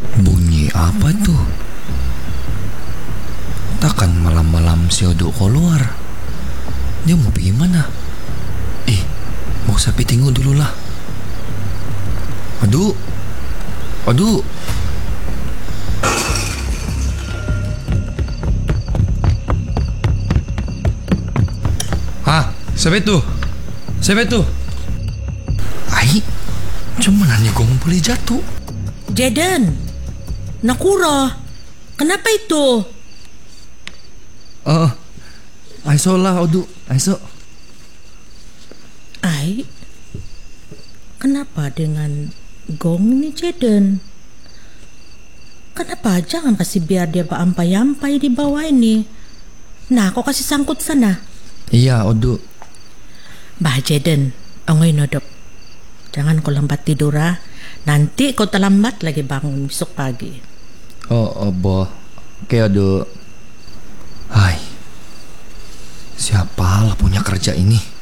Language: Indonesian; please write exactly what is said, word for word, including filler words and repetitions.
Bunyi apa tuh? Takkan malam-malam si Odu keluar? Dia mau pergi mana? Eh, mau sapi tengok dulu lah. Odu, Odu. Hah, siapa itu? Siapa itu? Ai, cuma nanya gue mau boleh jatuh. Jaden, Nakura, kenapa itu? Oh, aiso lah Odu, aiso. Ai, kenapa dengan gong ni Jaden? Kenapa jangan kasih biar dia berampai-ampai di bawah ini? Nah, kau kasih sangkut sana. Iya Odu. Bah Jaden, ongoy nodop. Jangan kau lambat tidur ah. Nanti kau terlambat lagi bangun besok pagi. Oh, oh boh. Oke Odu. Hai, siapa lah punya kerja ini?